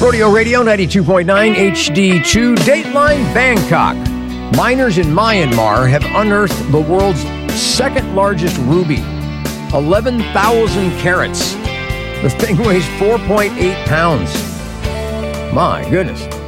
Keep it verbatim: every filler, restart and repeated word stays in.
Rodeo Radio ninety-two point nine H D two, Dateline Bangkok. Miners in Myanmar have unearthed the world's second largest ruby, eleven thousand carats. The thing weighs four point eight pounds. My goodness.